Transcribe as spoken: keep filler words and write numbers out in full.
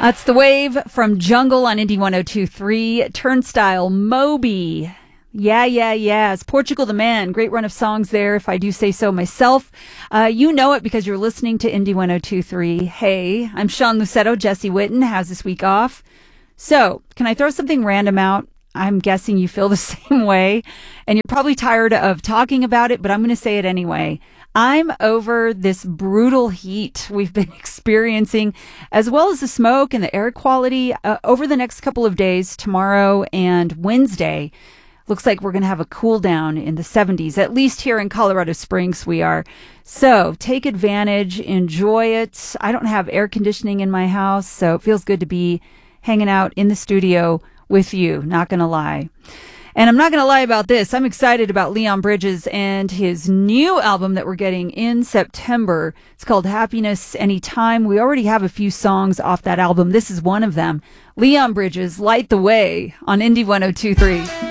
That's The Wave from Jungle on Indie one oh two point three. Turnstile, Moby. Yeah, yeah, yeah. It's Portugal the Man. Great run of songs there, if I do say so myself. Uh, you know it because you're listening to Indie one oh two point three. Hey, I'm Sean Lucetto. Jesse Witten has this week off. So, can I throw something random out? I'm guessing you feel the same way, and you're probably tired of talking about it, but I'm going to say it anyway. I'm over this brutal heat we've been experiencing, as well as the smoke and the air quality uh, over the next couple of days, tomorrow and Wednesday. Looks like we're going to have a cool down in the seventies, at least here in Colorado Springs we are. So take advantage, enjoy it. I don't have air conditioning in my house, so it feels good to be hanging out in the studio with you, not going to lie. And I'm not going to lie about this. I'm excited about Leon Bridges and his new album that we're getting in September. It's called Happiness Anytime. We already have a few songs off that album. This is one of them. Leon Bridges, Light the Way on Indie one oh two point three.